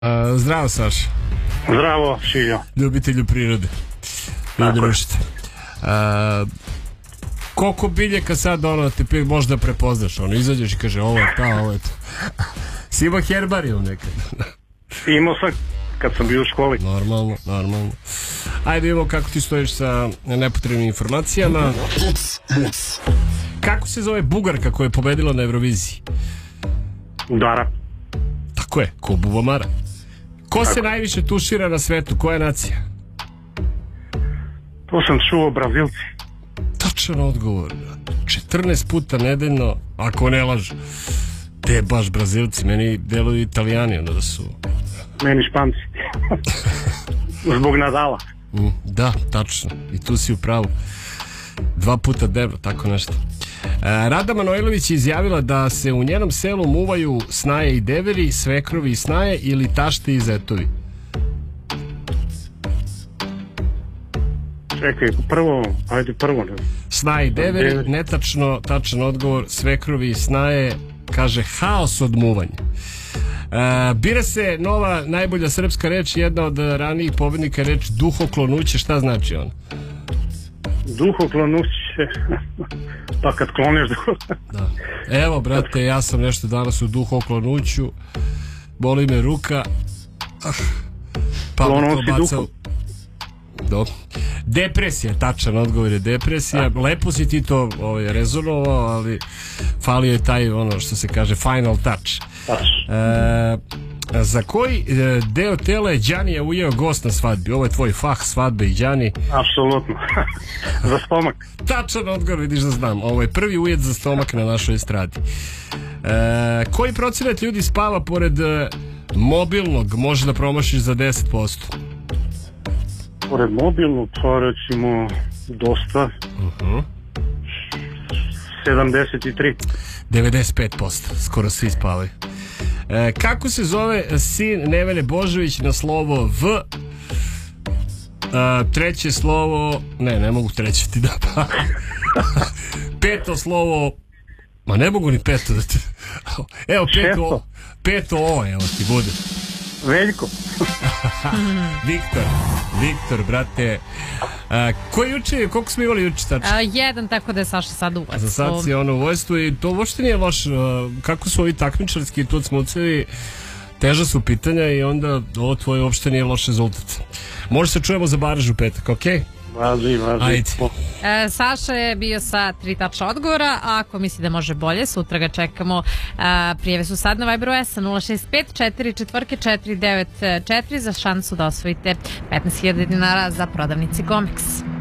Zdravo, Saša. Zdravo, Šiljo. Ljubitelju prirode. I družite. Koliko biljaka sad te možda prepoznaš? Izađeš i kaže ovo je ta, ovo je to. Si imao herbarijum nekad? Imao sam kad sam bio u školi. Normalno. Ajde vidimo kako ti stojiš sa nepotrebnim informacijama. Kako se zove Bugarka koja je pobedila na Euroviziji? Dara. Tako je, ko bubamara. Ko se najviše tušira na svetu? Koja je nacija? To sam čuo, Brazilci. Tačan odgovor. 14 puta nedeljno, ako ne lažu. Te baš Brazilci, meni deluju Italijani onda da su... Meni Španci. Zbog Nadala. Da, tačno. I tu si u pravu. 2 puta debro, tako nešto. Rada Manojlović je izjavila da se u njenom selu muvaju snaje i deveri, svekrovi i snaje ili tašte i zetovi. Čekaj, prvo. Snaje i deveri, netačno, tačan odgovor, svekrovi i snaje, kaže haos od muvanja. Bira se nova najbolja srpska reč, jedna od ranijih pobednika reč duhoklonuće, šta znači on? Duhoklonuće, pa kad kloneš da. Evo brate, ja sam nešto danas u duhoklonuću, boli me ruka, pa klonosi duhom. Dobro. Depresija, tačan odgovor je depresija. Lepo si ti to rezonovao, ali falio je taj, ono što se kaže, final touch. Za koji deo tela je Đanija ujeo gost na svadbi? Ovo je tvoj fah, svadbe i Đani. Apsolutno. Za stomak. Tačan odgovor, vidiš da znam. Ovo je prvi ujed za stomak na našoj estradi. Koji procenat ljudi spava pored mobilnog može da promašiš za 10%? Pored mobilnog, to recimo dosta. 73. 95%, skoro svi spavaju. Kako se zove sin Nevene Božović na slovo V? Treće slovo... Ne mogu treće ti da pa. Peto slovo... Ma ne mogu ni peto da ti... Evo peto O, evo ti bude. Veljko. Viktor, brate. Koliko smo imali juče tačno? 1, tako da je Saša sad u vojstvu. Za sad si ono u vojstvu i to uopšte nije loš. Kako su ovi takmičarski tu smucevi, teža su pitanja i onda ovo tvoje uopšte nije loš rezultat. Možda se čujemo za baraž u petak, okej? Važi. Ajde. Saša je bio sa 3 tačna odgovora, a ako misli da može bolje, sutra ga čekamo. Prijave su sad na Viberu S 065 44 494 za šansu da osvojite 15.000 dinara za prodavnici Gomex.